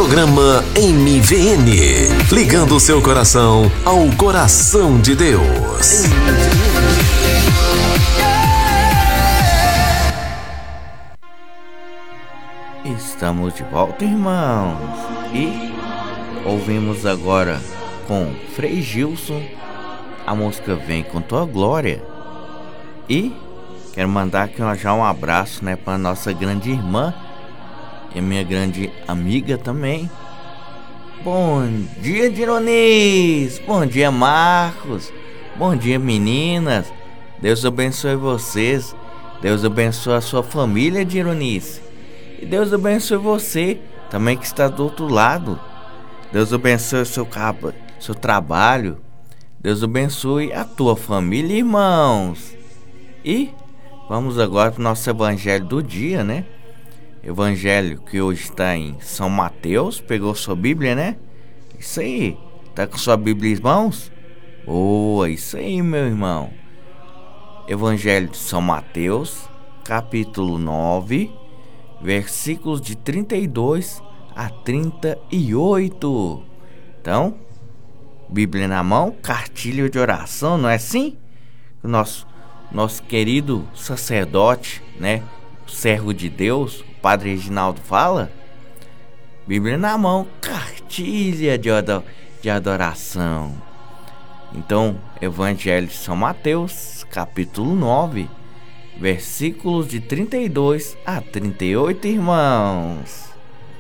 Programa MVN, ligando o seu coração ao coração de Deus. Estamos de volta, irmãos, e ouvimos agora com Frei Gilson a música Vem com Tua Glória. E quero mandar aqui já um abraço, para nossa grande irmã e minha grande amiga também. Bom dia, Dironis. Bom dia, Marcos. Bom dia, meninas. Deus abençoe vocês. Deus abençoe a sua família, Dironis. E Deus abençoe você também que está do outro lado. Deus abençoe o seu trabalho. Deus abençoe a tua família, irmãos. E vamos agora para o nosso evangelho do dia, Evangelho que hoje está em São Mateus. Pegou sua Bíblia, Isso aí. Tá com sua Bíblia em mãos? Boa, isso aí, meu irmão. Evangelho de São Mateus, capítulo 9, versículos de 32 a 38. Então, Bíblia na mão, cartilha de oração, não é assim? O nosso querido sacerdote, servo de Deus, o Padre Reginaldo fala. Bíblia na mão, cartilha de adoração. Então, Evangelho de São Mateus, capítulo 9, versículos de 32 a 38, irmãos.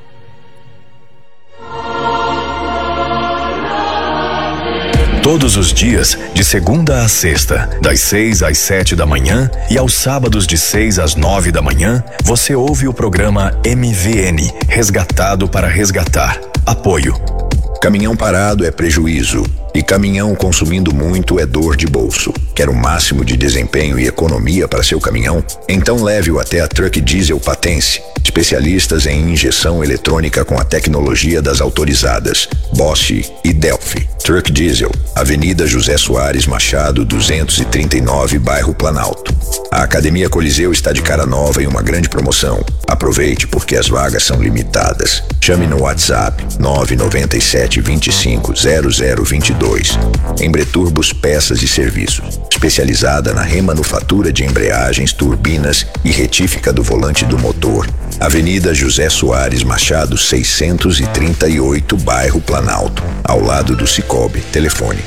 Todos os dias, de segunda a sexta, das 6 às 7 da manhã e aos sábados de 6 às 9 da manhã, você ouve o programa MVN, Resgatado para Resgatar. Apoio. Caminhão parado é prejuízo e caminhão consumindo muito é dor de bolso. Quer o máximo de desempenho e economia para seu caminhão? Então leve-o até a Truck Diesel Patense, especialistas em injeção eletrônica com a tecnologia das autorizadas Bosch e Delphi. Truck Diesel, Avenida José Soares Machado, 239, bairro Planalto. A Academia Coliseu está de cara nova em uma grande promoção. Aproveite porque as vagas são limitadas. Chame no WhatsApp 997 25 0022. Embreturbos Peças e Serviços, especializada na remanufatura de embreagens, turbinas e retífica do volante do motor. Avenida José Soares Machado, 638, bairro Planalto, ao lado do Cicobi. Telefone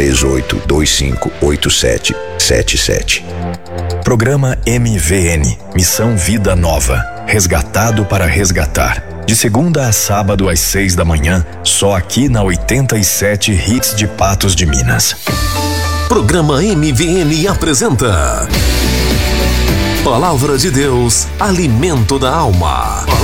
38258777. Programa MVN, Missão Vida Nova, Resgatado para Resgatar. De segunda a sábado às 6 da manhã, só aqui na 87 Hits de Patos de Minas. Programa MVN apresenta Palavra de Deus, alimento da alma.